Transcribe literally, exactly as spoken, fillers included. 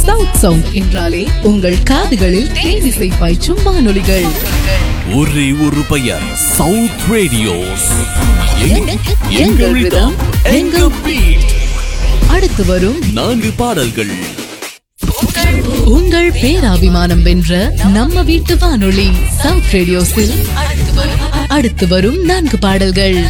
South sound என்றாலே உங்கள் காதுகளில் தேனிசை பாய்ச்சும் வானொலிகள். ஒரே ஒரு பெயர், சவுத் ரேடியோஸ். எங்கள் ரிதம், எங்கள் பீட். அடுத்து வரும் நான்கு பாடல்கள் உங்கள் பேராபிமானம் வென்ற நம்ம வீட்டு வானொலி சவுத் ரேடியோஸில் அடுத்து வரும் நான்கு பாடல்கள்.